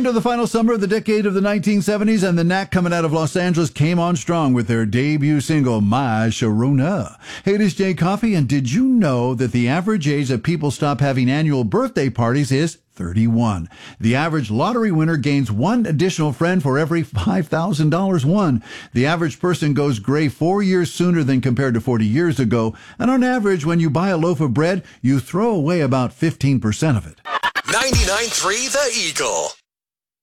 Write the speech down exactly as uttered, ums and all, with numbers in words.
into the final summer of the decade of the nineteen seventies, and the Knack, coming out of Los Angeles, came on strong with their debut single, My Sharona. Hey, it is Jay Coffey, and did you know that the average age that people stop having annual birthday parties is thirty-one? The average lottery winner gains one additional friend for every five thousand dollars won. The average person goes gray four years sooner than compared to forty years ago. And on average, when you buy a loaf of bread, you throw away about fifteen percent of it. ninety-nine point three The Eagle.